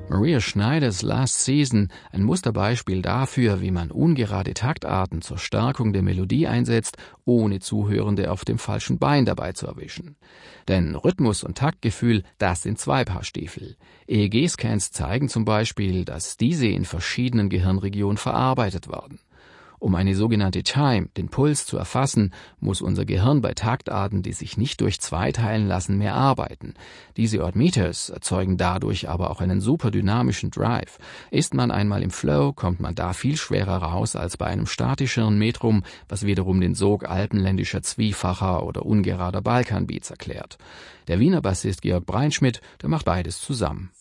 Maria Schneiders Last Season, ein Musterbeispiel dafür, wie man ungerade Taktarten zur Stärkung der Melodie einsetzt, ohne Zuhörende auf dem falschen Bein dabei zu erwischen. Denn Rhythmus und Taktgefühl, das sind zwei Paar Stiefel. EEG-Scans zeigen zum Beispiel, dass diese in verschiedenen Gehirnregionen verarbeitet werden. Um eine sogenannte Chime, den Puls, zu erfassen, muss unser Gehirn bei Taktarten, die sich nicht durch zwei teilen lassen, mehr arbeiten. Diese Odd Meters erzeugen dadurch aber auch einen superdynamischen Drive. Ist man einmal im Flow, kommt man da viel schwerer raus als bei einem statischeren Metrum, was wiederum den Sog alpenländischer Zwiefacher oder ungerader Balkanbeats erklärt. Der Wiener Bassist Georg Breinschmidt, der macht beides zusammen.